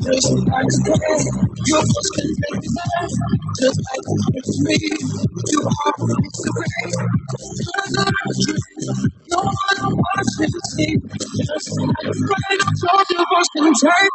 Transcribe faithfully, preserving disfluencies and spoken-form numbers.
Just like today, your voice can make me laugh. Just like it's me, you always agree. Cause I'm a dream, no one watches me. Just like rain, I told your voice can take